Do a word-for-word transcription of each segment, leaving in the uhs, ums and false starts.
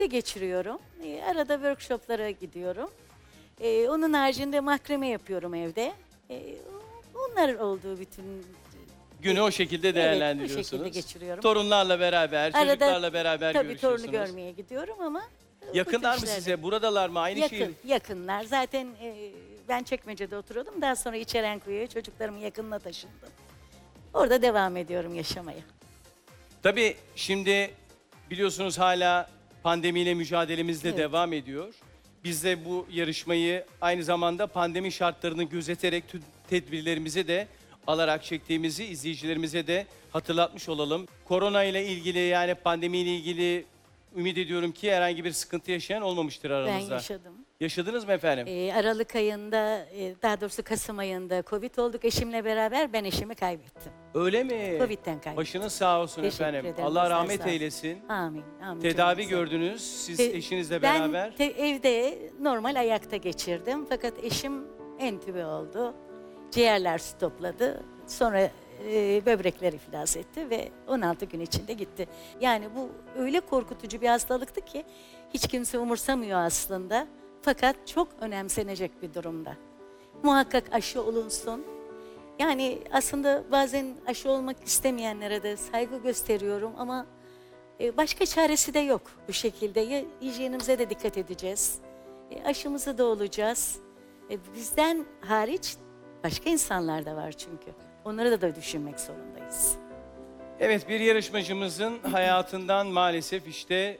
geçiriyorum. Ee, arada workshoplara gidiyorum. Ee, onun haricinde makrame yapıyorum evde. Ee, onlar olduğu bütün... Günü o şekilde Evet, değerlendiriyorsunuz. o şekilde geçiriyorum. Torunlarla beraber, Arada çocuklarla beraber tabii görüşüyorsunuz. torunu görmeye gidiyorum ama... bu Yakınlar tür mı işlerde- size? Buradalar mı? Aynı Yakın, şehir. yakınlar. Zaten e, ben Çekmece'de oturuyordum. Daha sonra İçerenkuyu'ya çocuklarımın yakınına taşındım. Orada devam ediyorum yaşamaya. Tabii şimdi biliyorsunuz hala pandemiyle mücadelemiz de Evet. devam ediyor. Biz de bu yarışmayı aynı zamanda pandemi şartlarını gözeterek tüm tedbirlerimizi de alarak çektiğimizi izleyicilerimize de hatırlatmış olalım. Korona ile ilgili yani pandemiyle ilgili ümit ediyorum ki herhangi bir sıkıntı yaşayan olmamıştır Ben aranızda. yaşadım. Yaşadınız mı efendim? Ee, Aralık ayında, e, daha doğrusu Kasım ayında Covid olduk eşimle beraber. Ben eşimi kaybettim. Öyle mi? Covid'den kaybettim. Başınız sağ olsun Teşekkür efendim. ederim, Allah bizler rahmet sağ olsun. eylesin. Amin. Amin. Tedavi Cümlemize. gördünüz siz Te- eşinizle ben beraber. te- evde normal ayakta geçirdim. Fakat eşim entübe oldu. Ciğerler stopladı. Sonra e, böbrekler iflas etti ve on altı gün içinde gitti. Yani bu öyle korkutucu bir hastalıktı ki hiç kimse umursamıyor aslında. Fakat çok önemsenecek bir durumda. Muhakkak aşı olunsun. Yani aslında bazen aşı olmak istemeyenlere de saygı gösteriyorum ama e, başka çaresi de yok bu şekilde. Ya hijyenimize de dikkat edeceğiz. E, aşımızı da olacağız. E, bizden hariç başka insanlar da var çünkü. Onları da, da düşünmek zorundayız. Evet, bir yarışmacımızın hayatından maalesef işte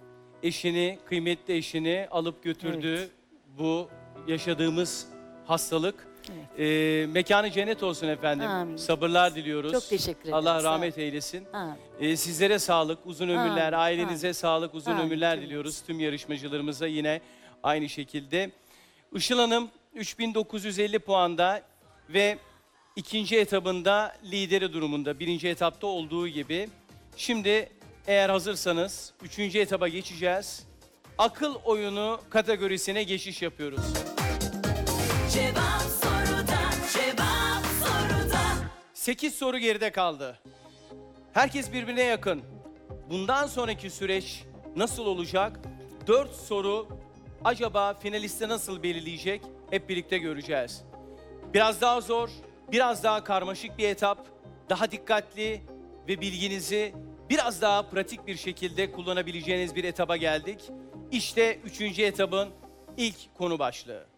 eşini, kıymetli eşini alıp götürdüğü Evet. bu yaşadığımız hastalık. Evet. Ee, mekanı cennet olsun efendim. Amin. Sabırlar diliyoruz. Çok teşekkür ederim, Allah sağ rahmet eylesin. Amin. Ee, sizlere sağlık, uzun ömürler, Amin, ailenize amin. sağlık, uzun Amin, ömürler cümlemize. diliyoruz. Tüm yarışmacılarımıza yine aynı şekilde. Işıl Hanım üç bin dokuz yüz elli puanda ve ikinci etabında lideri durumunda. Birinci etapta olduğu gibi. Şimdi eğer hazırsanız üçüncü etaba geçeceğiz. Akıl oyunu kategorisine geçiş yapıyoruz. Cevap soruda, cevap soruda. sekiz soru geride kaldı. Herkes birbirine yakın. Bundan sonraki süreç nasıl olacak? dört soru acaba finaliste nasıl belirleyecek? Hep birlikte göreceğiz. Biraz daha zor, biraz daha karmaşık bir etap. Daha dikkatli ve bilginizi biraz daha pratik bir şekilde kullanabileceğiniz bir etaba geldik. İşte üçüncü etabın ilk konu başlığı.